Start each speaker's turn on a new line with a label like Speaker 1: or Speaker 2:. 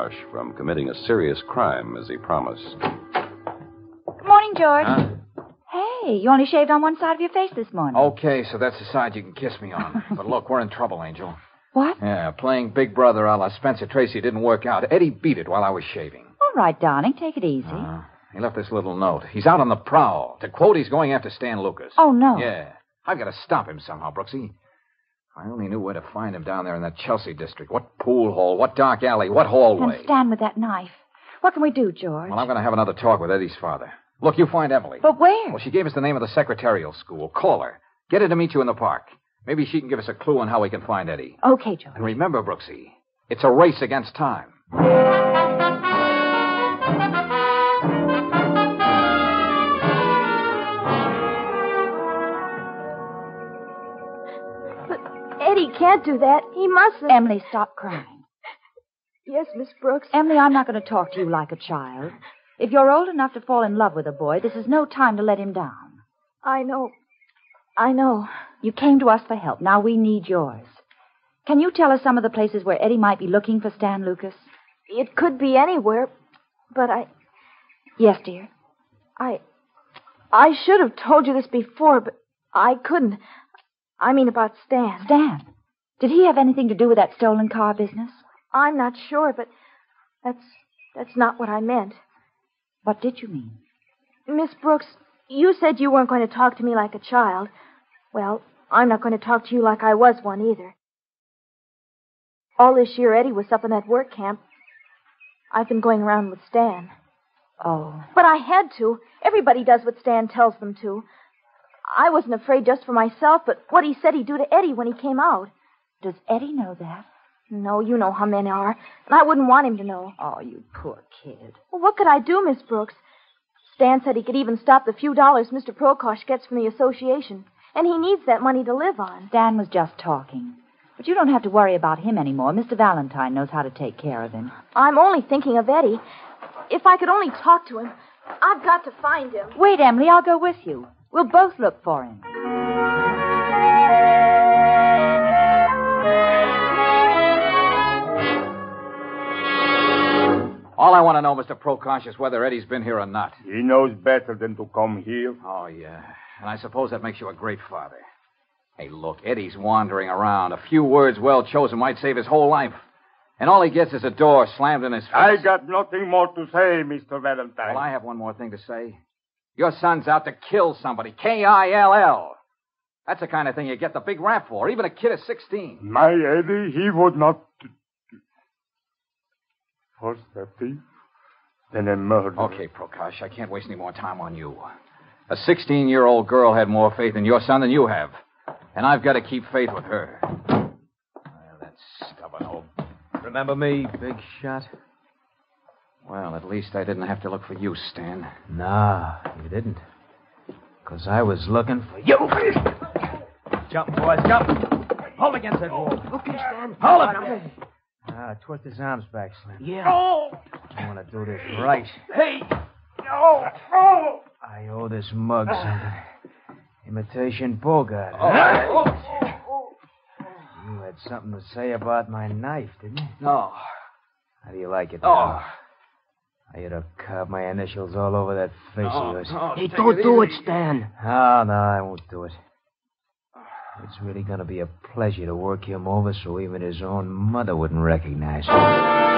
Speaker 1: from committing a serious crime as he promised.
Speaker 2: Good morning, George.
Speaker 3: Huh?
Speaker 2: Hey, you only shaved on one side of your face this morning.
Speaker 3: Okay, so that's the side you can kiss me on. But look, we're in trouble, Angel.
Speaker 2: What?
Speaker 3: Yeah, playing Big Brother a la Spencer Tracy didn't work out. Eddie beat it while I was shaving.
Speaker 2: All right, darling, take it easy.
Speaker 3: He left this little note. He's out on the prowl. To quote, he's going after Stan Lucas.
Speaker 2: Oh, no.
Speaker 3: Yeah. I've got to stop him somehow, Brooksy. If I only knew where to find him down there in that Chelsea district. What pool hall, what dark alley, what hallway.
Speaker 2: And Stan with that knife. What can we do, George?
Speaker 3: Well, I'm going to have another talk with Eddie's father. Look, you find Emily.
Speaker 2: But where?
Speaker 3: Well, she gave us the name of the secretarial school. Call her. Get her to meet you in the park. Maybe she can give us a clue on how we can find Eddie.
Speaker 2: Okay, George.
Speaker 3: And remember, Brooksy, it's a race against time.
Speaker 4: But Eddie can't do that. He mustn't.
Speaker 2: Emily, stop crying.
Speaker 4: Yes, Miss Brooks.
Speaker 2: Emily, I'm not going to talk to you like a child. If you're old enough to fall in love with a boy, this is no time to let him down.
Speaker 4: I know.
Speaker 2: You came to us for help. Now we need yours. Can you tell us some of the places where Eddie might be looking for Stan Lucas?
Speaker 4: It could be anywhere, but
Speaker 2: Yes, dear.
Speaker 4: I should have told you this before, but I couldn't. I mean about Stan.
Speaker 2: Stan? Did he have anything to do with that stolen car business?
Speaker 4: I'm not sure, but that's not what I meant.
Speaker 2: What did you mean?
Speaker 4: Miss Brooks, you said you weren't going to talk to me like a child. Well, I'm not going to talk to you like I was one either. All this year, Eddie was up in that work camp. I've been going around with Stan.
Speaker 2: Oh.
Speaker 4: But I had to. Everybody does what Stan tells them to. I wasn't afraid just for myself, but what he said he'd do to Eddie when he came out.
Speaker 2: Does Eddie know that?
Speaker 4: No, you know how men are, and I wouldn't want him to know.
Speaker 2: Oh, you poor kid.
Speaker 4: Well, what could I do, Miss Brooks? Stan said he could even stop the few dollars Mr. Prokosh gets from the association, and he needs that money to live on.
Speaker 2: Stan was just talking. But you don't have to worry about him anymore. Mr. Valentine knows how to take care of him.
Speaker 4: I'm only thinking of Eddie. If I could only talk to him, I've got to find him.
Speaker 2: Wait, Emily, I'll go with you. We'll both look for him.
Speaker 3: All I want to know, Mr. Prokosh, is whether Eddie's been here or not.
Speaker 5: He knows better than to come here.
Speaker 3: Oh, yeah. And I suppose that makes you a great father. Hey, look, Eddie's wandering around. A few words well chosen might save his whole life. And all he gets is a door slammed in his face.
Speaker 5: I got nothing more to say, Mr. Valentine.
Speaker 3: Well, I have one more thing to say. Your son's out to kill somebody. Kill. That's the kind of thing you get the big rap for, even a kid of 16.
Speaker 5: My Eddie, he would not... First a thief, then a murderer.
Speaker 3: Okay, Prokosh, I can't waste any more time on you. A 16-year-old girl had more faith in your son than you have. And I've got to keep faith with her. Well, that stubborn old...
Speaker 6: Remember me, big shot?
Speaker 3: Well, at least I didn't have to look for you, Stan.
Speaker 6: No, you didn't. Because I was looking for you. Jump, boys, jump. Hold against that wall.
Speaker 7: Okay, Stan.
Speaker 6: Hold him. Twist his arms back, Slim.
Speaker 7: Yeah.
Speaker 6: I want to do this right.
Speaker 5: Hey! No! Oh!
Speaker 6: I owe this mug something. Imitation Bogart. You had something to say about my knife, didn't you?
Speaker 3: No.
Speaker 6: How do you like it?
Speaker 3: Oh.
Speaker 6: Now? I ought to carve my initials all over that face of yours.
Speaker 7: Hey, don't do it, Stan.
Speaker 6: No, I won't do it. It's really going to be a pleasure to work him over so even his own mother wouldn't recognize him.